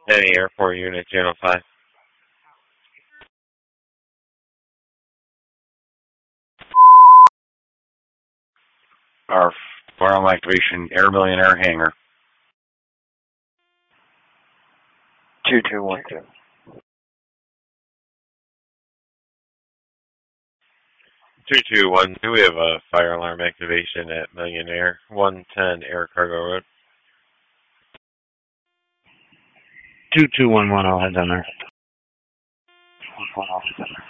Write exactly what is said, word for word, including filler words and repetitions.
Any Airport Unit, Channel five. Our fire alarm activation, Air Millionaire hangar. two two one two. two two one two, we have a fire alarm activation at Millionaire, one ten Air Cargo Road. two two one one, I'll head down there. one one, I'll head down there.